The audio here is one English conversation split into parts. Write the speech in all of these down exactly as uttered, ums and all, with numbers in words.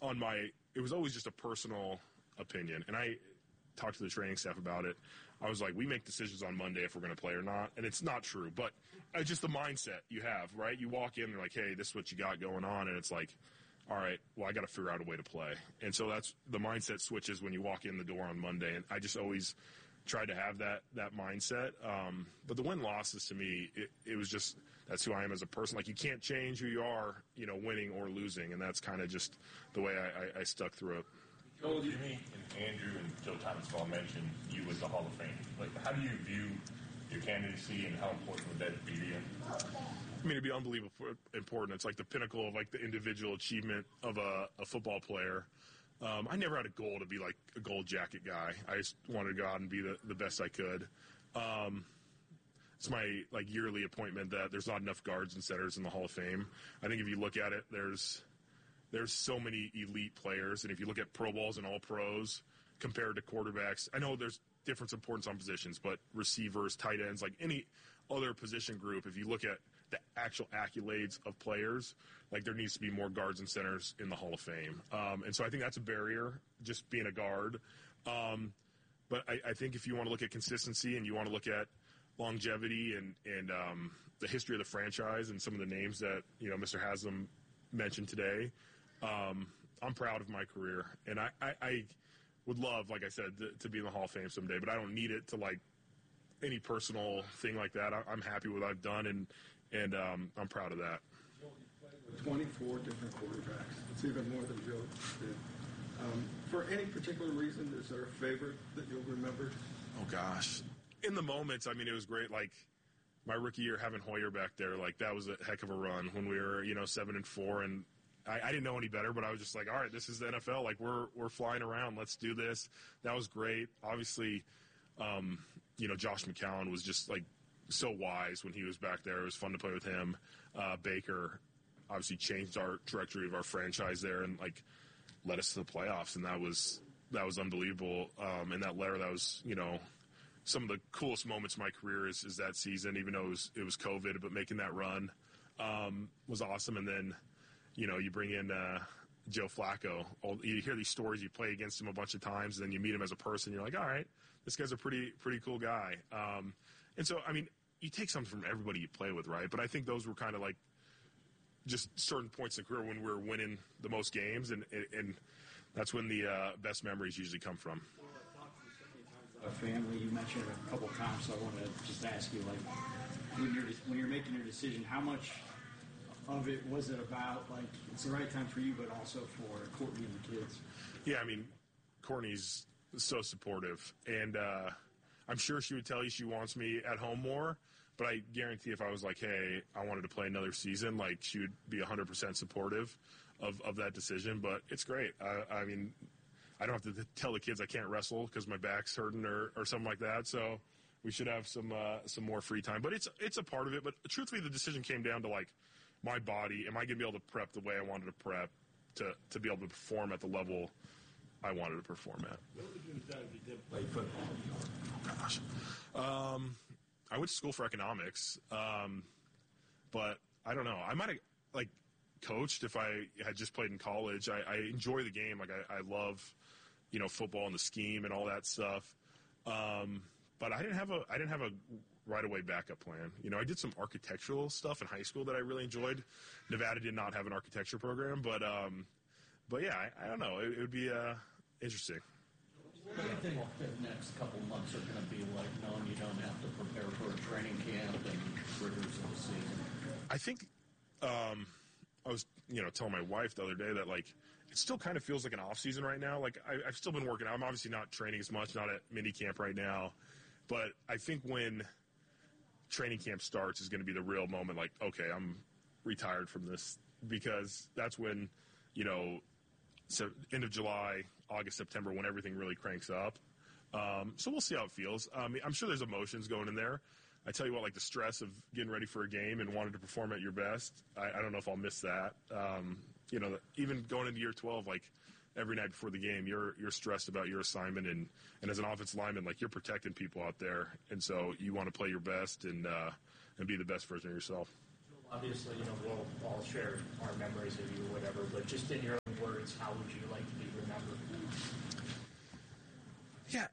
on my – it was always just a personal opinion. And I talked to the training staff about it. I was like, we make decisions on Monday if we're going to play or not. And it's not true. But it's just the mindset you have, right? You walk in and you're like, hey, this is what you got going on. And it's like, all right, well, I got to figure out a way to play. And so that's the mindset switches when you walk in the door on Monday. And I just always – tried to have that that mindset. Um, but the win-losses, to me, it, it was just, that's who I am as a person. Like, you can't change who you are, you know, winning or losing, and that's kind of just the way I, I, I stuck through it. Joel, Jimmy and Andrew and Joe Thomas all mentioned you with the Hall of Fame. Like, how do you view your candidacy, and how important would that be to you? I mean, it'd be unbelievable important. It's like the pinnacle of, like, the individual achievement of a, a football player. Um, I never had a goal to be like a gold jacket guy. I just wanted to go out and be the, the best I could. Um, it's my like yearly appointment that there's not enough guards and setters in the Hall of Fame. I think if you look at it, there's there's so many elite players, and if you look at Pro Bowls and All Pros compared to quarterbacks, I know there's difference importance on positions, but receivers, tight ends, like any other position group, if you look at the actual accolades of players, like there needs to be more guards and centers in the Hall of Fame. Um, and so I think that's a barrier, just being a guard. Um, but I, I think if you want to look at consistency and you want to look at longevity and, and um, the history of the franchise and some of the names that, you know, Mister Haslam mentioned today, um, I'm proud of my career. And I, I, I would love, like I said, to, to be in the Hall of Fame someday, but I don't need it to, like, any personal thing like that. I, I'm happy with what I've done, and And um, I'm proud of that. Joel, you played with twenty-four different quarterbacks. It's even more than Joe did. Um, for any particular reason, is there a favorite that you'll remember? Oh, gosh. In the moments, I mean, it was great. Like, my rookie year having Hoyer back there, like, that was a heck of a run when we were, you know, seven and four. And I, I didn't know any better, but I was just like, all right, this is the N F L. Like, we're we're flying around. Let's do this. That was great. Obviously, um, you know, Josh McCown was just, like, so wise when he was back there. It was fun to play with him. Uh, Baker obviously changed our trajectory of our franchise there and like led us to the playoffs, and that was that was unbelievable. Um, and that letter, that was, you know, some of the coolest moments of my career is, is that season, even though it was, it was COVID, but making that run um, was awesome. And then, you know, you bring in uh, Joe Flacco. You hear these stories, you play against him a bunch of times, and then you meet him as a person, you're like, all right, this guy's a pretty pretty cool guy. Um, and so, I mean, you take something from everybody you play with, right? But I think those were kind of like just certain points in the career when we were winning the most games, and and that's when the uh, best memories usually come from. A family, you mentioned it a couple of times, so I want to just ask you, like, when you're when you're making your decision, how much of it was it about, like, it's the right time for you, but also for Courtney and the kids? Yeah, I mean, Courtney's so supportive, and uh, I'm sure she would tell you she wants me at home more, but I guarantee if I was like, hey, I wanted to play another season, like, she would be one hundred percent supportive of, of that decision. But it's great. I, I mean, I don't have to tell the kids I can't wrestle because my back's hurting or, or something like that, so we should have some uh, some more free time. But it's it's a part of it. But truthfully, the decision came down to, like, my body. Am I going to be able to prep the way I wanted to prep to, to be able to perform at the level I wanted to perform at? What would you have done if you did play football? Oh, gosh. Um, I went to school for economics, um, but I don't know. I might have, like, coached if I had just played in college. I, I enjoy the game. Like, I, I love, you know, football and the scheme and all that stuff. Um, but I didn't have a I didn't have a right away backup plan. You know, I did some architectural stuff in high school that I really enjoyed. Nevada did not have an architecture program, but um, but yeah, I, I don't know. It, it would be uh, interesting. What do you think the next couple months are going to be like, knowing you don't have to prepare for a training camp and rigors of the season? I think um, I was, you know, telling my wife the other day that, like, it still kind of feels like an off season right now. Like, I, I've still been working. I'm obviously not training as much, not at mini camp right now, but I think when training camp starts is going to be the real moment. Like, okay, I'm retired from this, because that's when, you know, so end of July, August, September, when everything really cranks up. Um, so we'll see how it feels. Um, I'm sure there's emotions going in there. I tell you what, like, the stress of getting ready for a game and wanting to perform at your best, I, I don't know if I'll miss that. Um, you know, even going into year twelve, like, every night before the game, you're you're stressed about your assignment, and, and as an offensive lineman, like, you're protecting people out there, and so you want to play your best and uh, and be the best version of yourself. Obviously, you know, we'll all share our memories of you or whatever, but just in your own words, how would you like to be remembered? Yeah.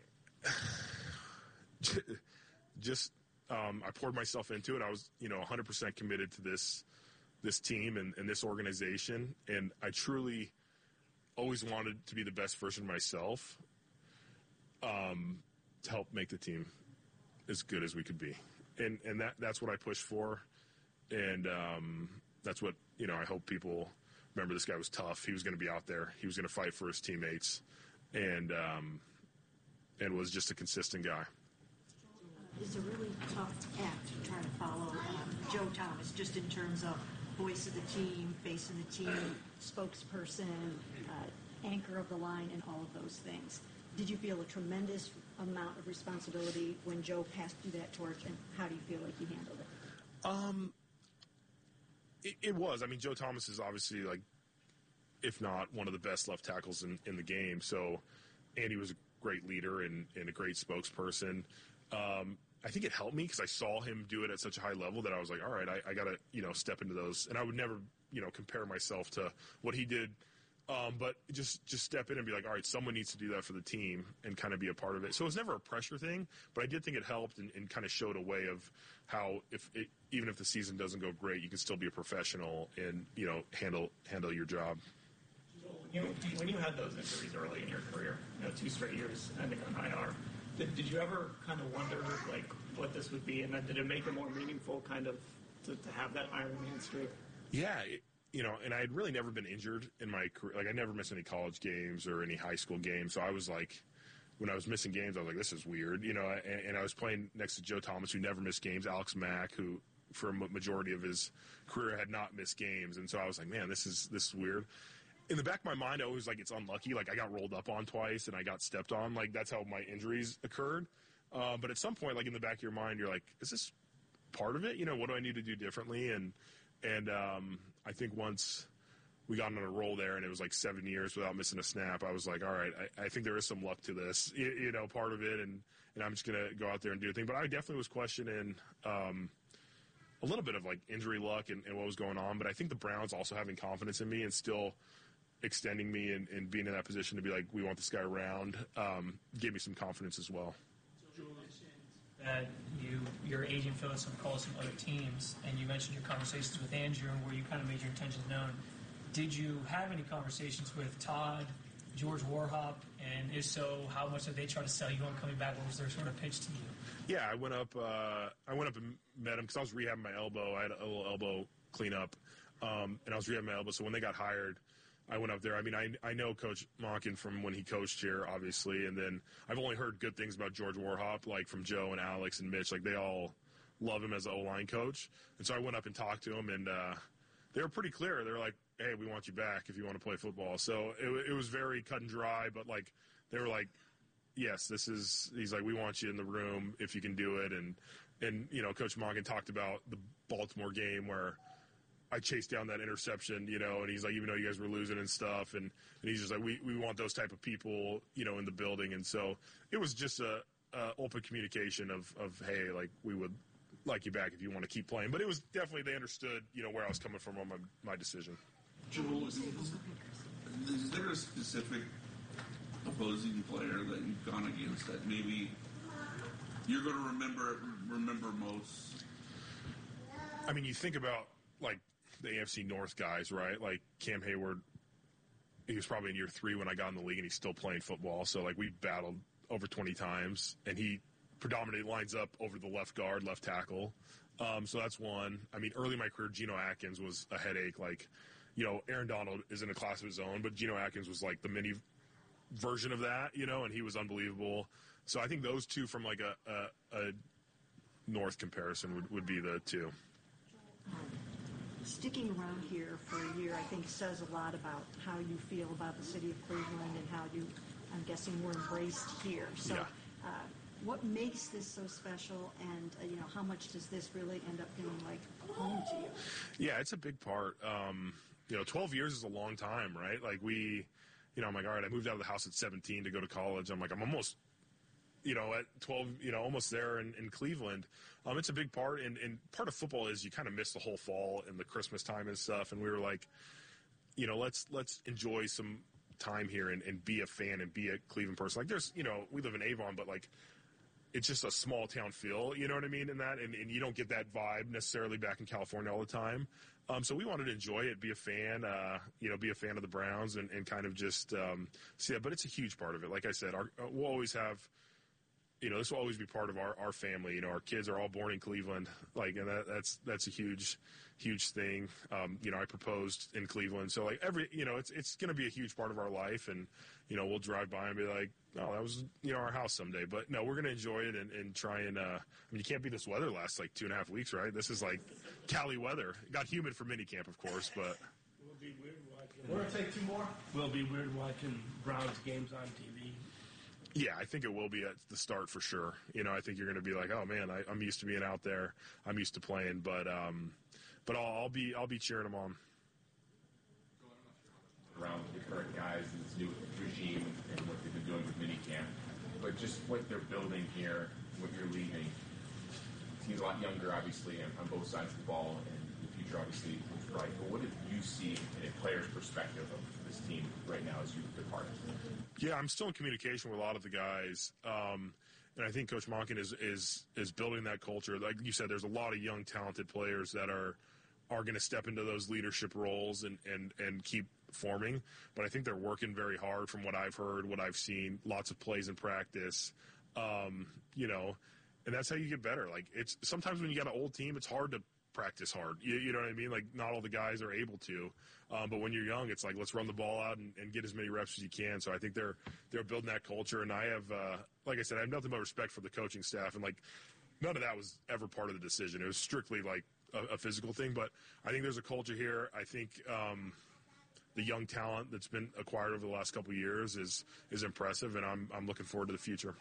Just, um, I poured myself into it. I was, you know, one hundred percent committed to this this team and, and this organization, and I truly always wanted to be the best version of myself um, to help make the team as good as we could be. And and that that's what I pushed for, and um, that's what, you know, I hope people remember. This guy was tough. He was going to be out there. He was going to fight for his teammates, and um, and was just a consistent guy. It's a really tough act trying to follow um, Joe Thomas, just in terms of voice of the team, face of the team, spokesperson, uh, anchor of the line, and all of those things. Did you feel a tremendous amount of responsibility when Joe passed you that torch, and how do you feel like you handled it? Um, it, it was. I mean, Joe Thomas is obviously, like, if not one of the best left tackles in, in the game. So Andy was a great leader and, and a great spokesperson. Um, I think it helped me because I saw him do it at such a high level that I was like, all right, I, I got to, you know, step into those. And I would never, you know, compare myself to what he did. Um, but just, just step in and be like, all right, someone needs to do that for the team and kind of be a part of it. So it was never a pressure thing, but I did think it helped and, and kind of showed a way of how if it, even if the season doesn't go great, you can still be a professional and, you know, handle, handle your job. You know, when you had those injuries early in your career, you know, two straight years ending on I R, did, did you ever kind of wonder, like, what this would be? And then did it make it more meaningful kind of to, to have that Iron Man streak? Yeah, it, you know, and I had really never been injured in my career. Like, I never missed any college games or any high school games. So I was like, when I was missing games, I was like, this is weird, you know. And, and I was playing next to Joe Thomas, who never missed games, Alex Mack, who for a majority of his career had not missed games. And so I was like, man, this is this is weird. In the back of my mind, I was like, it's unlucky. Like, I got rolled up on twice and I got stepped on. Like, that's how my injuries occurred. Uh, but at some point, like, in the back of your mind, you're like, is this part of it? You know, what do I need to do differently? And and um, I think once we got on a roll there and it was like seven years without missing a snap, I was like, all right, I, I think there is some luck to this, you, you know, part of it. And, and I'm just going to go out there and do a thing. But I definitely was questioning um, a little bit of, like, injury luck and, and what was going on. But I think the Browns also having confidence in me and still – extending me and, and being in that position to be like, we want this guy around, um, gave me some confidence as well. You mentioned that you, your agent filled out some calls from other teams, and you mentioned your conversations with Andrew and where you kind of made your intentions known. Did you have any conversations with Todd, George Warhop, and if so, how much did they try to sell you on coming back? What was their sort of pitch to you? Yeah, I went up. Uh, I went up and met him because I was rehabbing my elbow. I had a little elbow cleanup, um, and I was rehabbing my elbow. So when they got hired, I went up there. I mean, I I know Coach Monken from when he coached here, obviously, and then I've only heard good things about George Warhop, like from Joe and Alex and Mitch. Like, they all love him as an O-line coach. And so I went up and talked to him, and uh, they were pretty clear. They were like, hey, we want you back if you want to play football. So it, it was very cut and dry, but, like, they were like, yes, this is – he's like, we want you in the room if you can do it. And, and you know, Coach Monken talked about the Baltimore game where – I chased down that interception, you know, and he's like, even though you guys were losing and stuff, and, and he's just like, we, we want those type of people, you know, in the building. And so it was just a, a open communication of, of, hey, like, we would like you back if you want to keep playing. But it was definitely, they understood, you know, where I was coming from on my, my decision. Joel, is, is there a specific opposing player that you've gone against that maybe you're going to remember remember most? I mean, you think about, like, the A F C North guys, right? Like Cam Hayward, he was probably in year three when I got in the league, and he's still playing football. So, like, we battled over twenty times, and he predominantly lines up over the left guard, left tackle. Um, so that's one. I mean, early in my career, Geno Atkins was a headache. Like, you know, Aaron Donald is in a class of his own, but Geno Atkins was like the mini version of that, you know, and he was unbelievable. So I think those two from like a, a, a North comparison would, would be the two. Sticking around here for a year, I think, says a lot about how you feel about the city of Cleveland and how you, I'm guessing, were embraced here. So Yeah. uh, what makes this so special, and, uh, you know, how much does this really end up feeling like home to you? Yeah, it's a big part. Um, you know, twelve years is a long time, right? Like, we, you know, I'm like, all right, I moved out of the house at seventeen to go to college. I'm like, I'm almost, you know, at twelve, you know, almost there in, in Cleveland. Um, it's a big part, and, and part of football is you kind of miss the whole fall and the Christmas time and stuff. And we were like, you know, let's let's enjoy some time here and, and be a fan and be a Cleveland person. Like, there's, you know, we live in Avon, but like, it's just a small town feel, you know what I mean, in that, and, and you don't get that vibe necessarily back in California all the time. Um, so we wanted to enjoy it, be a fan, uh, you know, be a fan of the Browns, and, and kind of just um, see it. But it's a huge part of it. Like I said, our, uh, we'll always have, you know, this will always be part of our, our family. You know, our kids are all born in Cleveland, like, and that, that's that's a huge, huge thing. Um, you know, I proposed in Cleveland, so like every, you know, it's it's going to be a huge part of our life, and you know, we'll drive by and be like, oh, that was, you know, our house someday. But no, we're going to enjoy it and, and try and. Uh, I mean, you can't be this weather last like two and a half weeks, right? This is like Cali weather. It got humid for minicamp, of course, but. Will it be weird watching? We're gonna take two more. Will it be weird watching Browns games on T V? Yeah, I think it will be at the start for sure. You know, I think you're going to be like, oh man, I, I'm used to being out there. I'm used to playing, but um, but I'll, I'll be I'll be cheering them on. Around the current guys and this new regime and what they've been doing with minicamp, but just what they're building here, what you're leaving, seems a lot younger, obviously, on, on both sides of the ball, and the future obviously looks bright. But what did you see in a player's perspective of this team right now as you depart? Yeah, I'm still in communication with a lot of the guys, um, and I think Coach Monken is is is building that culture. Like you said, there's a lot of young, talented players that are are going to step into those leadership roles and, and, and keep forming. But I think they're working very hard from what I've heard, what I've seen, lots of plays in practice, um, you know, and that's how you get better. Like, it's sometimes when you got an old team, it's hard to practice hard. You, you know what I mean? Like, not all the guys are able to. Um, but when you're young, it's like, let's run the ball out and, and get as many reps as you can. So I think they're they're building that culture. And I have, uh, like I said, I have nothing but respect for the coaching staff. And, like, none of that was ever part of the decision. It was strictly, like, a, a physical thing. But I think there's a culture here. I think um, the young talent that's been acquired over the last couple of years is is impressive, and I'm I'm looking forward to the future.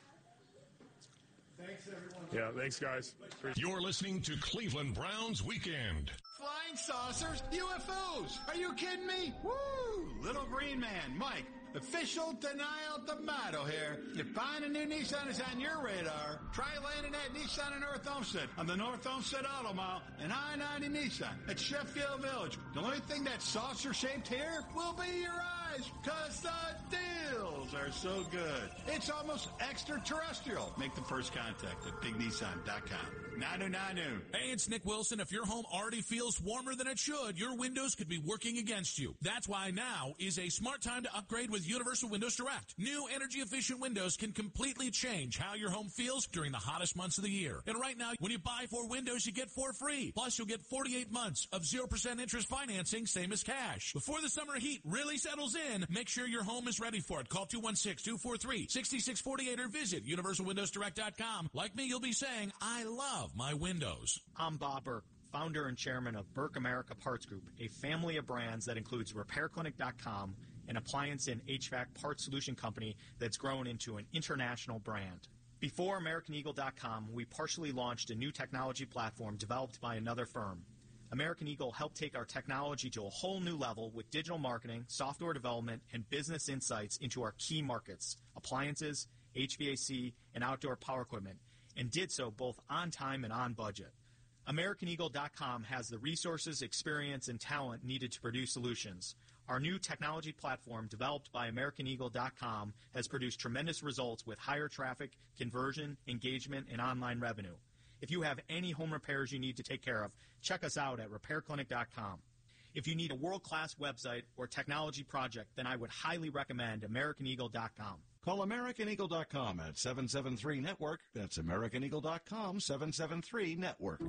Thanks, everyone. Yeah, thanks, guys. You're listening to Cleveland Browns Weekend. Flying saucers, U F Os. Are you kidding me? Woo! Little green man, Mike. Official denial tomato here. If buying a new Nissan is on your radar, try landing at Nissan in North Olmsted on the North Olmsted Auto Mile and I ninety Nissan at Sheffield Village. The only thing that's saucer-shaped here will be your eyes, because the deals are so good. It's almost extraterrestrial. Make the first contact at big nissan dot com. Nanu nanu. Hey, it's Nick Wilson. If your home already feels warmer than it should, your windows could be working against you. That's why now is a smart time to upgrade with Universal Windows Direct. New energy-efficient windows can completely change how your home feels during the hottest months of the year. And right now, when you buy four windows, you get four free. Plus, you'll get forty-eight months of zero percent interest financing, same as cash. Before the summer heat really settles in, make sure your home is ready for it. Call two one six, two four three, six six four eight or visit universal windows direct dot com. Like me, you'll be saying, I love my windows. I'm Bob Burke, founder and chairman of Burke America Parts Group, a family of brands that includes repair clinic dot com, an appliance and H V A C parts solution company that's grown into an international brand. Before American Eagle dot com, we partially launched a new technology platform developed by another firm. American Eagle helped take our technology to a whole new level with digital marketing, software development, and business insights into our key markets, appliances, H V A C, and outdoor power equipment, and did so both on time and on budget. American Eagle dot com has the resources, experience, and talent needed to produce solutions. Our new technology platform, developed by American Eagle dot com, has produced tremendous results with higher traffic, conversion, engagement, and online revenue. If you have any home repairs you need to take care of, check us out at repair clinic dot com. If you need a world-class website or technology project, then I would highly recommend American Eagle dot com. Call American Eagle dot com at seven seven three network. That's American Eagle dot com, seven seven three network.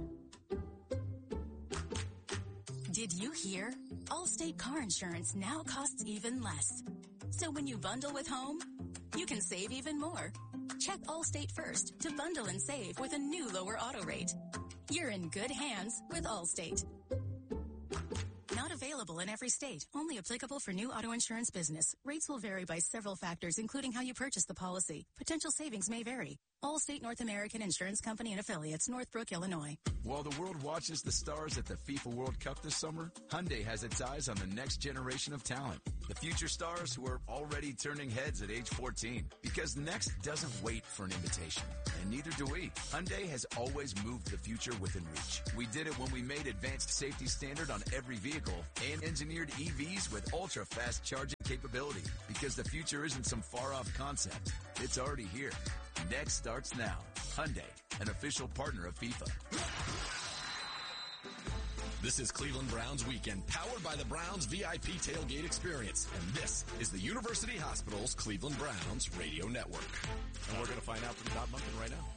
Did you hear? Allstate car insurance now costs even less. So when you bundle with home, you can save even more. Check Allstate first to bundle and save with a new lower auto rate. You're in good hands with Allstate. Not available in every state. Only applicable for new auto insurance business. Rates will vary by several factors, including how you purchase the policy. Potential savings may vary. Allstate North American Insurance Company and Affiliates, Northbrook, Illinois. While the world watches the stars at the FIFA World Cup this summer, Hyundai has its eyes on the next generation of talent. The future stars who are already turning heads at age fourteen. Because next doesn't wait for an invitation. And neither do we. Hyundai has always moved the future within reach. We did it when we made advanced safety standard on every vehicle and engineered E Vs with ultra-fast charging capability. Because the future isn't some far-off concept. It's already here. Next starts now. Hyundai, an official partner of FIFA. This is Cleveland Browns Weekend, powered by the Browns V I P Tailgate Experience. And this is the University Hospital's Cleveland Browns Radio Network. And we're going to find out from Todd Monken right now.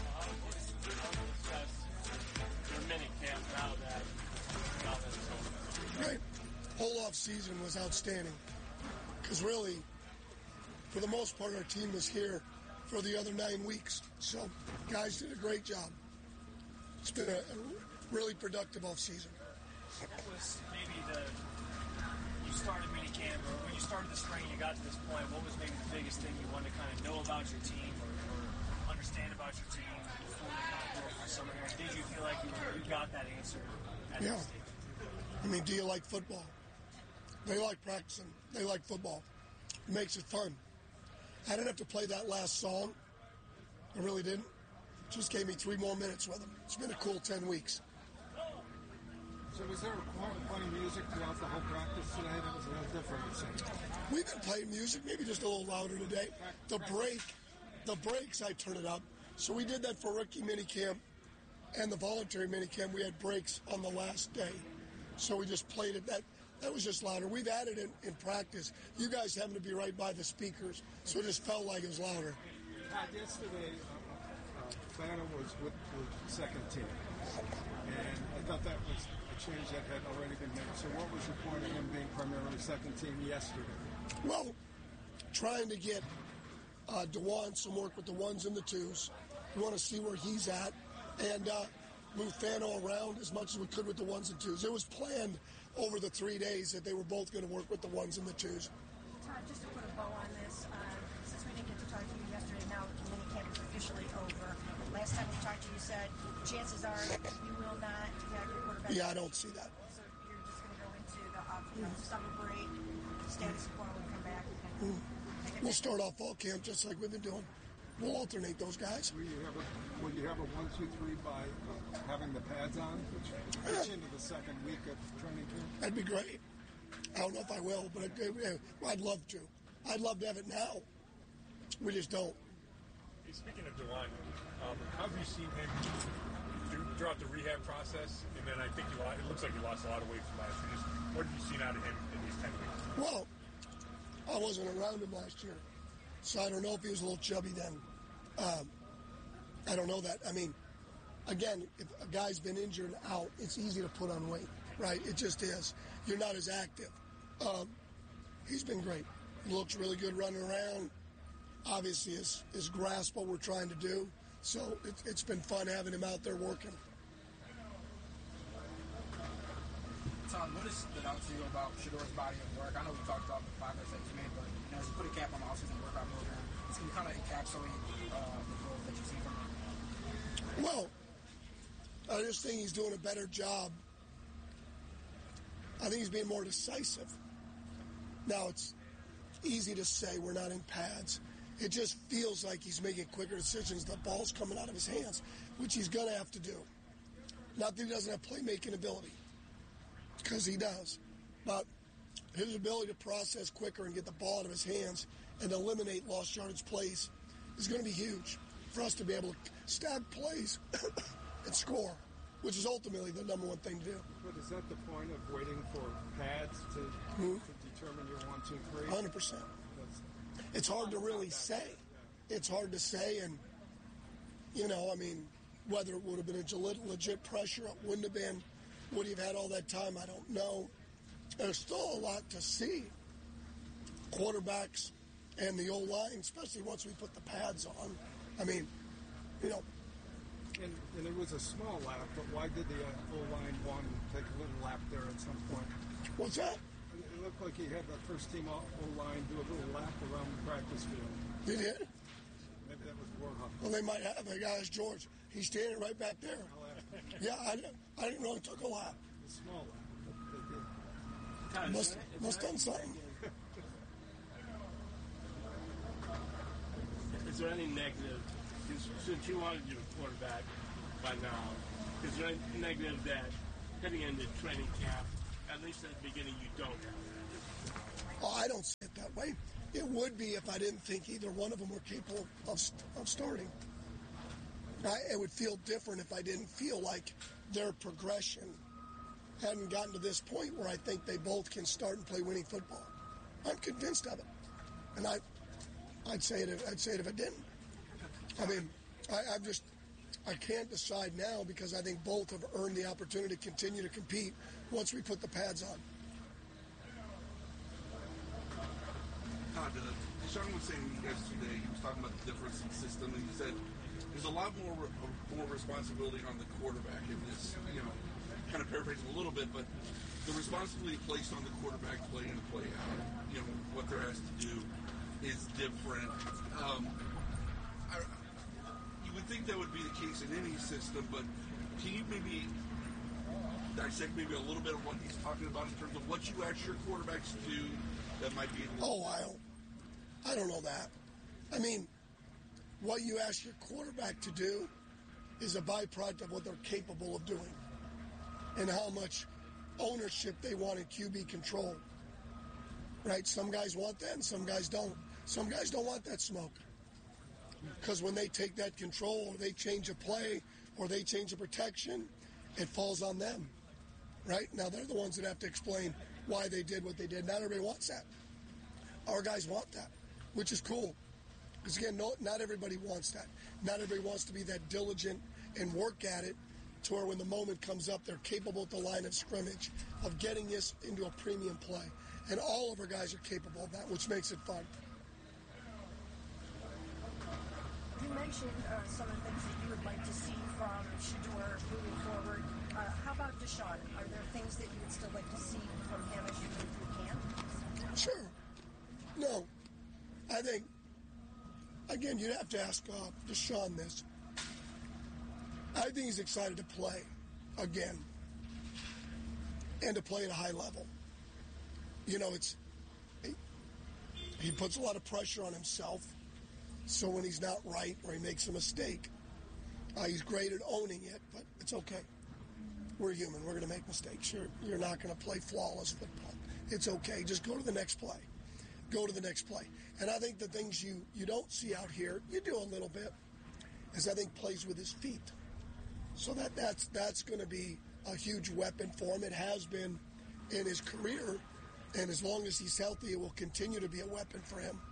Your mini camp now that, now that it's over. Right. Whole off season was outstanding. Because really, for the most part, our team was here for the other nine weeks. So guys did a great job. It's been a, a really productive off season. What was maybe the, you started minicamp, or when you started the spring, you got to this point, what was maybe the biggest thing you wanted to kind of know about your team or, or understand about your team before you kind of go for summer here? Did you feel like you, you got that answer at Yeah. this stage? I mean, do you like football? They like practicing. They like football. It makes it fun. I didn't have to play that last song. I really didn't. Just gave me three more minutes with them. It's been a cool ten weeks. So was there playing music throughout the whole practice today? That was a little different, it seemed. We've been playing music, maybe just a little louder today. The break, the breaks, I turn it up. So we did that for rookie minicamp and the voluntary minicamp. We had breaks on the last day. So we just played it. That that was just louder. We've added it in, in practice. You guys happen to be right by the speakers, so it just felt like it was louder. Todd, yesterday, uh, uh, Banner was with the second team. And I thought that was a change that had already been made. So what was your point of him being primarily second team yesterday? Well, trying to get uh, DeJuan some work with the ones and the twos. We want to see where he's at and uh, move Fano around as much as we could with the ones and twos. It was planned over the three days that they were both going to work with the ones and the twos. Todd, just to put a bow on this, uh, since we didn't get to talk to you yesterday, now the minicamp is officially over. Last time we talked to you, you said chances are you will not have your quarterback. Yeah, I don't see that. So you're just going to go into the uh, you know, summer break, status quo, and come back. And Mm. We'll start off fall camp just like we've been doing. We'll alternate those guys. Will you have a, will you have a one, two, three by uh, having the pads on, which gets into the second week of training camp? That'd be great. I don't know if I will, but I'd, I'd love to. I'd love to have it now. We just don't. Hey, speaking of DeJuan, um, how have you seen him do, throughout the rehab process? And then I think you lost, it looks like you lost a lot of weight from last year. Just what have you seen out of him in these ten weeks? Well, I wasn't around him last year, so I don't know if he was a little chubby then. Um, I don't know that. I mean, again, if a guy's been injured and out, it's easy to put on weight, right? It just is. You're not as active. Um, he's been great. He looks really good running around. Obviously, his, his grasp what we're trying to do. So it, it's been fun having him out there working. Tom, what has stood out to you about Shedor's body of work? I know we talked about the progress that he's made, but you know, as you put a cap on the offseason workout program, it's going to kind of encapsulate uh, the growth that you've seen from him. Well, I just think he's doing a better job. I think he's being more decisive. Now, it's easy to say we're not in pads. It just feels like he's making quicker decisions. The ball's coming out of his hands, which he's going to have to do. Not that he doesn't have playmaking ability, because he does. But his ability to process quicker and get the ball out of his hands and eliminate lost yardage plays is going to be huge for us to be able to stack plays and score, which is ultimately the number one thing to do. But is that the point of waiting for pads to, Mm-hmm. to determine your one, two, three? one hundred percent. It's hard to really say. It's hard to say, and, you know, I mean, whether it would have been a legit, legit pressure, it wouldn't have been, would he have had all that time, I don't know. There's still a lot to see. Quarterbacks and the O-line, especially once we put the pads on. I mean, you know. And, and it was a small lap, but why did the uh, O-line one take a little lap there at some point? What's that? It looked like he had the first team O-line do a little lap around the practice field. They did? Maybe that was Warhawk. Well, they might have. The guy's George. He's standing right back there. Yeah, I didn't, I didn't know he took a lap. A small lap, but they did. Must, must done something. Is there any negative, since you wanted your quarterback by now, is there any negative that heading into training camp at least at the beginning, you don't have that? Oh, I don't see it that way. It would be if I didn't think either one of them were capable of, of starting. I, it would feel different if I didn't feel like their progression hadn't gotten to this point where I think they both can start and play winning football. I'm convinced of it, and I, I'd say it. If, I'd say it if I didn't. I mean, I, I'm just, I can't decide now because I think both have earned the opportunity to continue to compete once we put the pads on. Todd, uh, Deshaun was saying yesterday, he was talking about the difference in system, and he said there's a lot more more responsibility on the quarterback in this, you know, kind of paraphrasing a little bit, but the responsibility placed on the quarterback play in and play out, you know, what they're asked to do is different. Um, I, you would think that would be the case in any system, but can you maybe dissect maybe a little bit of what he's talking about in terms of what you ask your quarterbacks to do that might be a little... Oh, I don't, I don't know that. I mean, what you ask your quarterback to do is a byproduct of what they're capable of doing and how much ownership they want in Q B control. Right? Some guys want that and some guys don't. Some guys don't want that smoke. Because when they take that control or they change a play or they change a protection, it falls on them. Right? Now, they're the ones that have to explain why they did what they did. Not everybody wants that. Our guys want that, which is cool. Because, again, no, not everybody wants that. Not everybody wants to be that diligent and work at it to where when the moment comes up, they're capable at the line of scrimmage of getting this into a premium play. And all of our guys are capable of that, which makes it fun. You mentioned uh, some of the things that you would like to see from Shedeur moving forward. Uh, how about Deshaun? Are there things that you would still like to see from him as you move through camp? Sure. No. I think, again, you'd have to ask uh, Deshaun this. I think he's excited to play again and to play at a high level. You know, it's he, he puts a lot of pressure on himself. So when he's not right or he makes a mistake, uh, he's great at owning it, but it's okay. We're human. We're going to make mistakes. You're, you're not going to play flawless football. It's okay. Just go to the next play. Go to the next play. And I think the things you, you don't see out here, you do a little bit, is I think plays with his feet. So that, that's, that's going to be a huge weapon for him. It has been in his career, and as long as he's healthy, it will continue to be a weapon for him.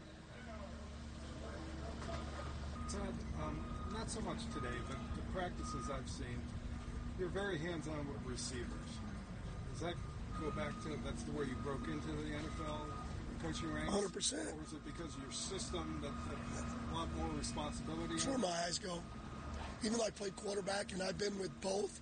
Todd, um, not so much today, but the practices I've seen, you're very hands-on with receivers. Does that go back to, that's the way you broke into the N F L coaching ranks? one hundred percent. Or is it because of your system that, that, that's a lot more responsibility? That's where my eyes go. Even though I played quarterback and I've been with both,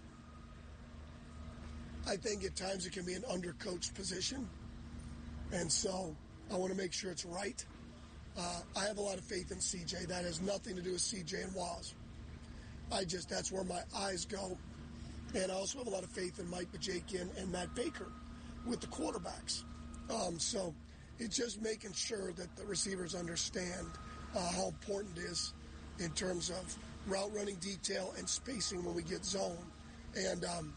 I think at times it can be an undercoached position. And so I want to make sure it's right. Uh, I have a lot of faith in C J. That has nothing to do with C J and Waz. I just, that's where my eyes go. And I also have a lot of faith in Mike Bajakian and Matt Baker with the quarterbacks. Um, so it's just making sure that the receivers understand uh, how important it is in terms of route running detail and spacing when we get zone. And um,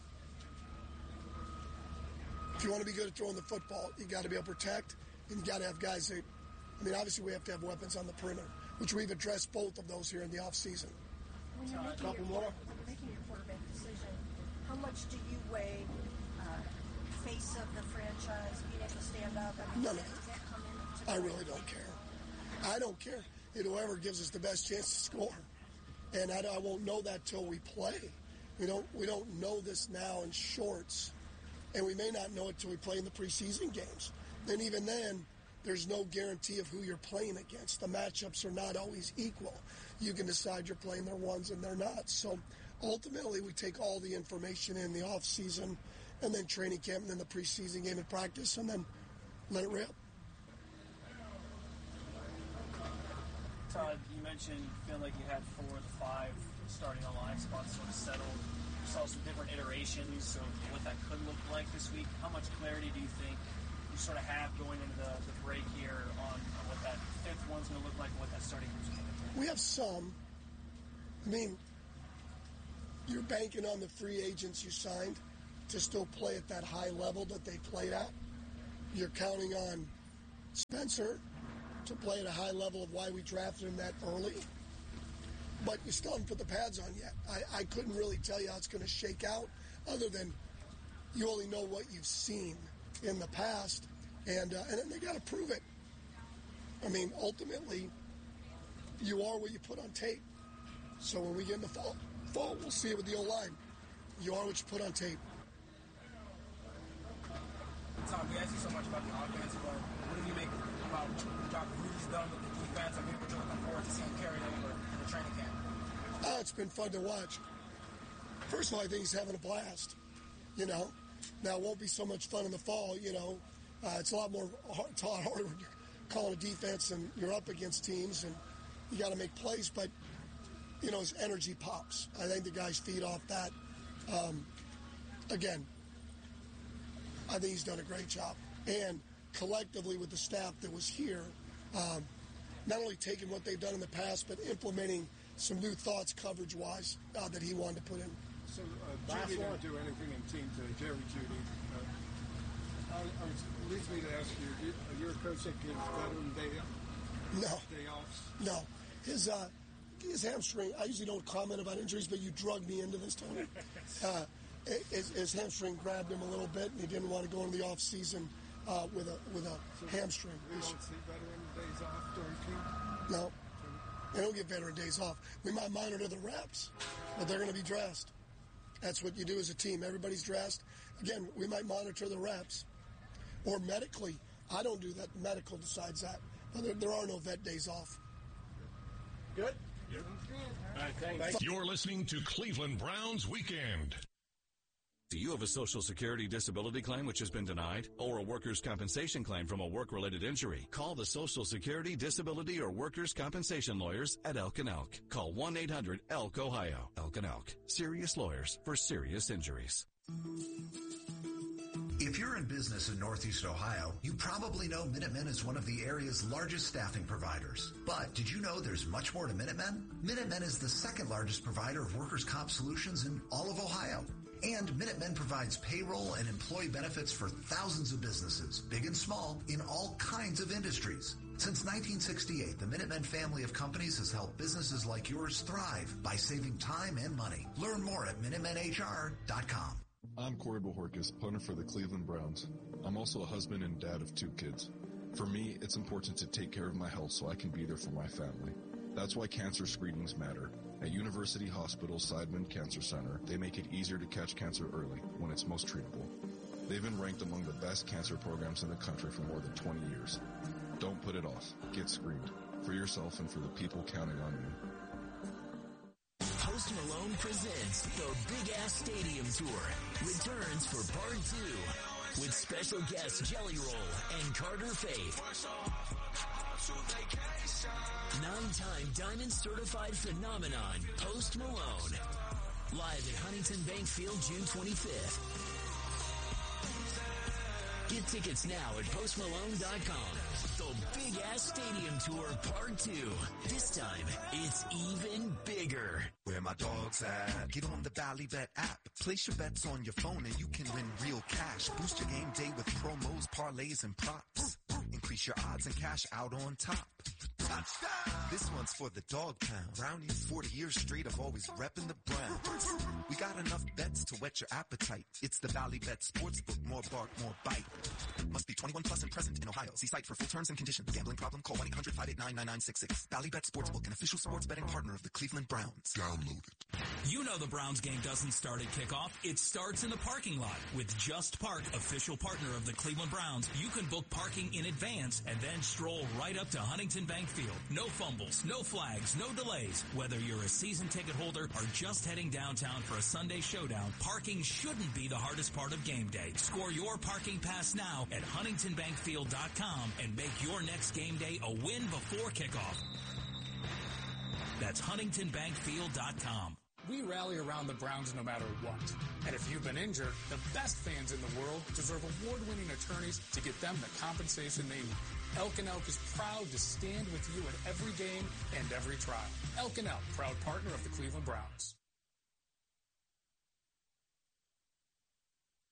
if you want to be good at throwing the football, you got to be able to protect, and you got to have guys that, I mean, obviously we have to have weapons on the perimeter, which we've addressed both of those here in the offseason. When you're making, couple your, more. when you're making your quarterback decision, how much do you weigh uh, face of the franchise, being able to stand up? I mean, None does of that, does that come into I play? really don't care. I don't care. It, whoever gives us the best chance to score. And I, I won't know that till we play. We don't we don't know this now in shorts, and we may not know it till we play in the preseason games. And even then, there's no guarantee of who you're playing against. The matchups are not always equal. You can decide you're playing their ones and they're not. So ultimately, we take all the information in the off season, and then training camp, and then the preseason game and practice, and then let it rip. Todd, you mentioned feeling like you had four of the five starting line spots sort of settled. You saw some different iterations of what that could look like this week. How much clarity do you think you sort of have going into the, the break here on, on what that fifth one's going to look like and what that starting group's going to look like? We have some. I mean, you're banking on the free agents you signed to still play at that high level that they played at. You're counting on Spencer to play at a high level of why we drafted him that early. But you still haven't put the pads on yet. I, I couldn't really tell you how it's going to shake out other than you only know what you've seen in the past. And, uh, and then they got to prove it. I mean, ultimately, you are what you put on tape. So when we get in the fall, fall we'll see it with the O-line. You are what you put on tape. Tom, we asked you so much about the offense, but what do you make about the job Rudy's done with the defense? I mean, we're looking forward to seeing carry over in the training camp. Oh, it's been fun to watch. First of all, I think he's having a blast, you know. Now, it won't be so much fun in the fall, you know. Uh, it's a lot more hard, it's a lot harder when you're calling a defense and you're up against teams and you got to make plays, but, you know, his energy pops. I think the guys feed off that. Um, again, I think he's done a great job. And collectively with the staff that was here, um, not only taking what they've done in the past, but implementing some new thoughts coverage-wise uh, that he wanted to put in. So uh, Judy didn't do anything in team today, Jerry Judy. Uh, I, I was, it leads me to ask you, you you're a coach that gives veteran day, no. day offs? No. His, uh, his hamstring, I usually don't comment about injuries, but you drug me into this, Tony. Uh, his, his hamstring grabbed him a little bit, and he didn't want to go into the off season uh, with a with a so hamstring. We won't see veteran days off during camp? No, they don't get veteran days off. We might monitor the reps, but they're going to be dressed. That's what you do as a team. Everybody's dressed. Again, we might monitor the reps, or medically. I don't do that. Medical decides that. But there, there are no vet days off. Good. Yep. All right, thanks. You're listening to Cleveland Browns Weekend. Do you have a Social Security disability claim which has been denied, or a workers' compensation claim from a work-related injury? Call the Social Security, Disability, or Workers' Compensation Lawyers at Elk and Elk. Call one eight hundred elk ohio. Elk and Elk. Serious lawyers for serious injuries. If you're in business in Northeast Ohio, you probably know Minutemen is one of the area's largest staffing providers. But did you know there's much more to Minutemen? Minutemen is the second largest provider of workers' comp solutions in all of Ohio. And Minutemen provides payroll and employee benefits for thousands of businesses, big and small, in all kinds of industries. Since nineteen sixty-eight, the Minutemen family of companies has helped businesses like yours thrive by saving time and money. Learn more at minutemen h r dot com. I'm Corey Bohorkis, punter for the Cleveland Browns. I'm also a husband and dad of two kids. For me, it's important to take care of my health so I can be there for my family. That's why cancer screenings matter. At University Hospital Seidman Cancer Center, they make it easier to catch cancer early when it's most treatable. They've been ranked among the best cancer programs in the country for more than twenty years. Don't put it off. Get screened. For yourself and for the people counting on you. Post Malone presents the Big Ass Stadium Tour. Returns for part two with special guests Jelly Roll and Carter Faith. Nine-time Diamond Certified Phenomenon, Post Malone. Live at Huntington Bank Field June twenty-fifth. Get tickets now at post malone dot com. The Big Ass Stadium Tour Part two. This time, it's even bigger. Where my dog's at? Get on the Valley Bet app. Place your bets on your phone and you can win real cash. Boost your game day with promos, parlays, and props. Increase your odds and cash out on top. Touchdown! This one's for the dog pound. Brownies, forty years straight of always repping the Browns. We got enough bets to whet your appetite. It's the Valley Bet Sportsbook. More bark, more bite. Must be twenty-one plus and present in Ohio. See site for full terms and conditions. Gambling problem? Call one eight hundred five eight nine nine nine six six. Valley Bet Sportsbook, an official sports betting partner of the Cleveland Browns. Download it. You know the Browns game doesn't start at kickoff. It starts in the parking lot. With Just Park, official partner of the Cleveland Browns, you can book parking in advance and then stroll right up to Huntington Bank Field. No fumbles, no flags, no delays. Whether you're a season ticket holder or just heading downtown for a Sunday showdown, parking shouldn't be the hardest part of game day. Score your parking pass now at huntington bank field dot com and make your next game day a win before kickoff. That's huntington bank field dot com. We rally around the Browns no matter what. And if you've been injured, the best fans in the world deserve award-winning attorneys to get them the compensation they need. Elk and Elk is proud to stand with you at every game and every trial. Elk and Elk, proud partner of the Cleveland Browns.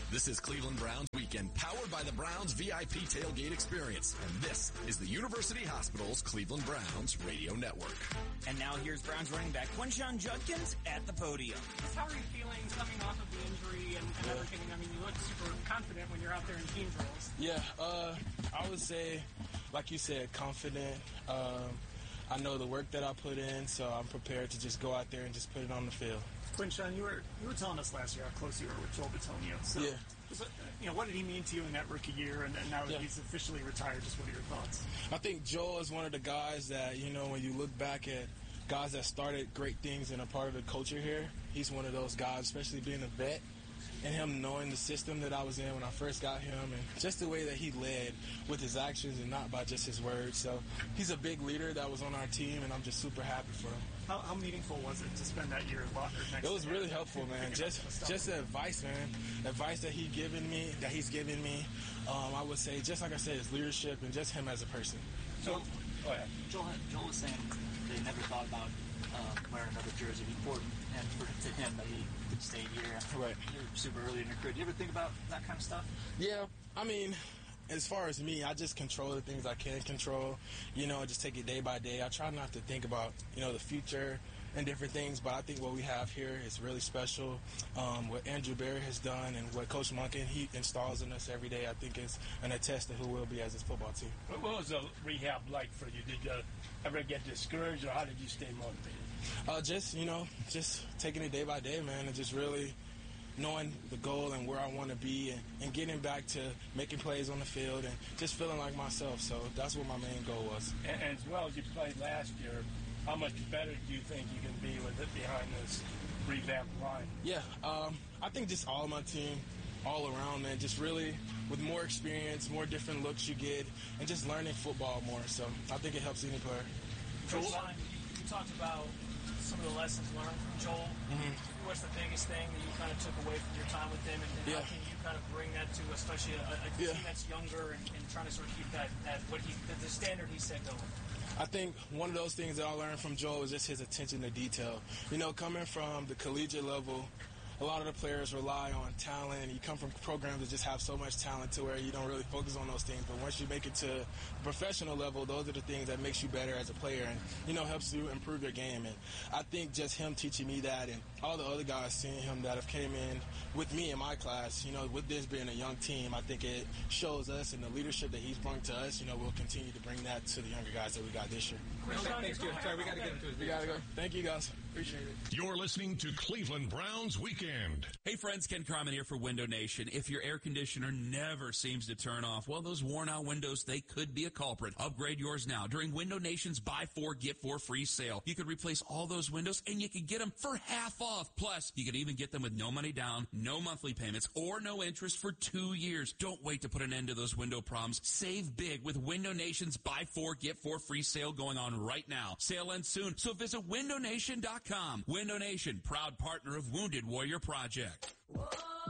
This is Cleveland Browns Weekend, powered by the Browns V I P Tailgate Experience. And this is the University Hospital's Cleveland Browns Radio Network. And now here's Browns running back Quinshon Judkins at the podium. How are you feeling coming off of the injury and, and everything? I mean, you look super confident when you're out there in team drills. Yeah, uh, I would say, like you said, confident. Um, I know the work that I put in, so I'm prepared to just go out there and just put it on the field. Quinshon, you were you were telling us last year how close you were with Joel Bitonio. So, yeah. Was, you know, what did he mean to you in that rookie year? And, and now that yeah. he's officially retired, just what are your thoughts? I think Joel is one of the guys that, you know, when you look back at guys that started great things and are part of the culture here, he's one of those guys, especially being a vet. And him knowing the system that I was in when I first got him, and just the way that he led with his actions and not by just his words. So he's a big leader that was on our team, and I'm just super happy for him. How, how meaningful was it to spend that year at Locker next? It was really helpful, man. Just just the advice, man. Advice that he given me, that he's given me. Um, I would say, just like I said, his leadership and just him as a person. So, go ahead. Joel, Joel was saying they never thought about uh, wearing another jersey before, and for, to him that he could stay here. Right. You're super early in your career. Do you ever think about that kind of stuff? Yeah, I mean, as far as me, I just control the things I can control. You know, just take it day by day. I try not to think about, you know, the future and different things, but I think what we have here is really special. Um, what Andrew Berry has done and what Coach Monken, he installs in us every day, I think is an attest to who we'll be as this football team. What was the rehab like for you? Did you ever get discouraged, or how did you stay motivated? Uh, just, you know, just taking it day by day, man, and just really knowing the goal and where I want to be, and, and getting back to making plays on the field and just feeling like myself. So that's what my main goal was. And, and as well as you played last year, how much better do you think you can be with it behind this revamped line? Yeah, um, I think just all of my team, all around, man, just really with more experience, more different looks you get, and just learning football more. So I think it helps any player. Joel, you, you talked about some of the lessons learned from Joel. Mm-hmm. What's the biggest thing that you kind of took away from your time with him, and, and yeah. how can you kind of bring that to especially a, a yeah. team that's younger and, and trying to sort of keep that, that what he the, the standard he set going? I think one of those things that I learned from Joel is just his attention to detail. You know, coming from the collegiate level, a lot of the players rely on talent, and you come from programs that just have so much talent to where you don't really focus on those things. But once you make it to the professional level, those are the things that makes you better as a player and, you know, helps you improve your game. And I think just him teaching me that, and all the other guys seeing him that have came in with me in my class, you know, with this being a young team, I think it shows us, and the leadership that he's brought to us, you know, we'll continue to bring that to the younger guys that we got this year. Thanks, Joe. Sorry, we got to get into it. We got to go. Thank you, guys. Appreciate it. You're listening to Cleveland Browns Weekend. Hey friends, Ken Carman here for Window Nation. If your air conditioner never seems to turn off, well, those worn out windows, they could be a culprit. Upgrade yours now during Window Nation's buy four, get four free sale. You could replace all those windows and you could get them for half off. Plus, you could even get them with no money down, no monthly payments, or no interest for two years. Don't wait to put an end to those window problems. Save big with Window Nation's buy four, get four free sale going on right now. Sale ends soon, so visit window nation dot com. Window Nation, proud partner of Wounded Warrior Project. Whoa.